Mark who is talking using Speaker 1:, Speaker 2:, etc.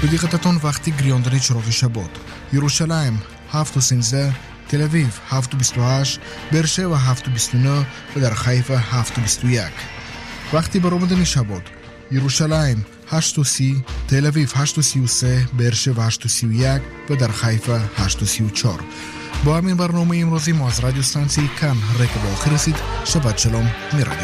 Speaker 1: בדיחתתון وقتی گریاندنی چراغ شبات یروشلایم 7:13 تل اویو 7:28 برشوا 7:29 و در حیفا 7:21 وقتی برآمدن شبات یروشلایم 8:30 تل اویو 8:33 برشوا 8:31 و در حیفا 8:34 با همین برنامه امروزی ما از رادیو استانسی کن رکب آخر رسید. شبت شلوم می رادیو